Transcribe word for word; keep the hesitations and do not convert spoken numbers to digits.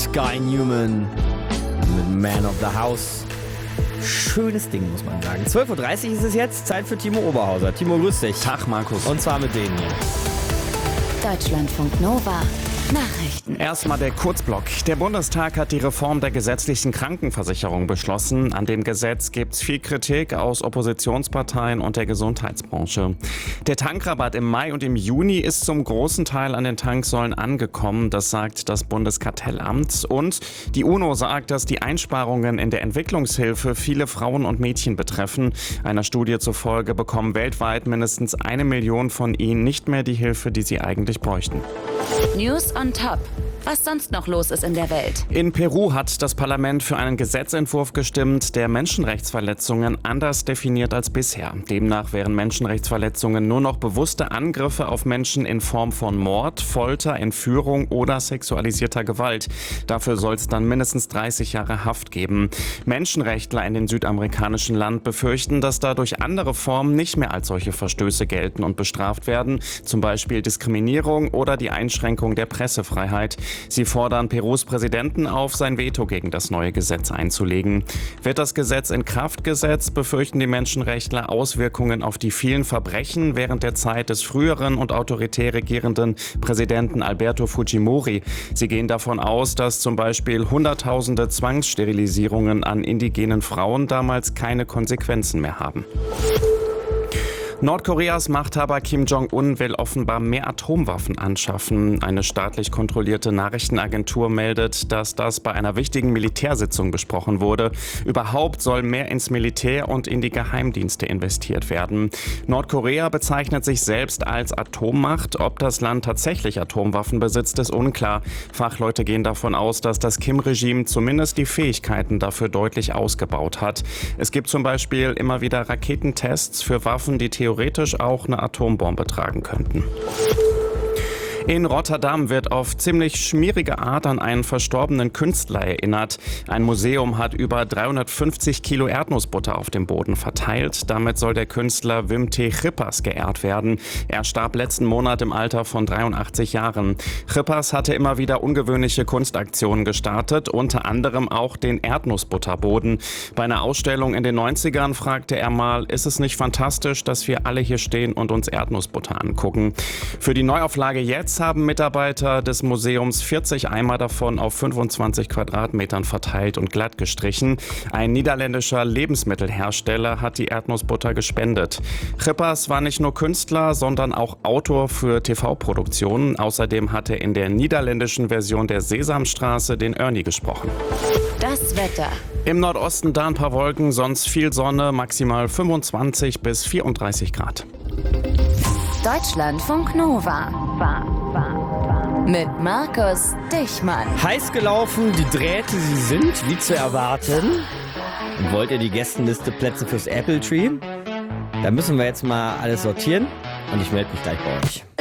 Guy Newman mit Man of the House. Schönes Ding, muss man sagen. zwölf Uhr dreißig ist es jetzt, Zeit für Timo Oberhauser. Timo, grüß dich. Tag, Markus. Und zwar mit denen hier. Deutschlandfunk Nova. Nachrichten. Erstmal der Kurzblock. Der Bundestag hat die Reform der gesetzlichen Krankenversicherung beschlossen. An dem Gesetz gibt es viel Kritik aus Oppositionsparteien und der Gesundheitsbranche. Der Tankrabatt im Mai und im Juni ist zum großen Teil an den Tanksäulen angekommen. Das sagt das Bundeskartellamt. Und die UNO sagt, dass die Einsparungen in der Entwicklungshilfe viele Frauen und Mädchen betreffen. Einer Studie zufolge bekommen weltweit mindestens eine Million von ihnen nicht mehr die Hilfe, die sie eigentlich bräuchten. News on top. Was sonst noch los ist in der Welt. In Peru hat das Parlament für einen Gesetzentwurf gestimmt, der Menschenrechtsverletzungen anders definiert als bisher. Demnach wären Menschenrechtsverletzungen nur noch bewusste Angriffe auf Menschen in Form von Mord, Folter, Entführung oder sexualisierter Gewalt. Dafür soll es dann mindestens dreißig Jahre Haft geben. Menschenrechtler in dem südamerikanischen Land befürchten, dass dadurch andere Formen nicht mehr als solche Verstöße gelten und bestraft werden, zum Beispiel Diskriminierung oder die Einschränkung der Pressefreiheit. Sie fordern Perus Präsidenten auf, sein Veto gegen das neue Gesetz einzulegen. Wird das Gesetz in Kraft gesetzt, befürchten die Menschenrechtler Auswirkungen auf die vielen Verbrechen während der Zeit des früheren und autoritär regierenden Präsidenten Alberto Fujimori. Sie gehen davon aus, dass zum Beispiel Hunderttausende Zwangssterilisierungen an indigenen Frauen damals keine Konsequenzen mehr haben. Nordkoreas Machthaber Kim Jong-un will offenbar mehr Atomwaffen anschaffen. Eine staatlich kontrollierte Nachrichtenagentur meldet, dass das bei einer wichtigen Militärsitzung besprochen wurde. Überhaupt soll mehr ins Militär und in die Geheimdienste investiert werden. Nordkorea bezeichnet sich selbst als Atommacht. Ob das Land tatsächlich Atomwaffen besitzt, ist unklar. Fachleute gehen davon aus, dass das Kim-Regime zumindest die Fähigkeiten dafür deutlich ausgebaut hat. Es gibt zum Beispiel immer wieder Raketentests für Waffen, die theoretisch auch eine Atombombe tragen könnten. In Rotterdam wird auf ziemlich schmierige Art an einen verstorbenen Künstler erinnert. Ein Museum hat über dreihundertfünfzig Kilo Erdnussbutter auf dem Boden verteilt. Damit soll der Künstler Wim T. Schippers geehrt werden. Er starb letzten Monat im Alter von dreiundachtzig Jahren. Schippers hatte immer wieder ungewöhnliche Kunstaktionen gestartet, unter anderem auch den Erdnussbutterboden. Bei einer Ausstellung in den neunzigern fragte er mal, ist es nicht fantastisch, dass wir alle hier stehen und uns Erdnussbutter angucken? Für die Neuauflage jetzt haben Mitarbeiter des Museums vierzig Eimer davon auf fünfundzwanzig Quadratmetern verteilt und glatt gestrichen. Ein niederländischer Lebensmittelhersteller hat die Erdnussbutter gespendet. Schippers war nicht nur Künstler, sondern auch Autor für T V-Produktionen. Außerdem hat er in der niederländischen Version der Sesamstraße den Ernie gesprochen. Das Wetter. Im Nordosten da ein paar Wolken, sonst viel Sonne, maximal fünfundzwanzig bis vierunddreißig Grad. Deutschlandfunk Nova. Mit Markus Dichmann. Heiß gelaufen, die Drähte, sie sind, wie zu erwarten. Und wollt ihr die Gästenliste Plätze fürs Apple Tree? Da müssen wir jetzt mal alles sortieren und ich melde mich gleich bei euch.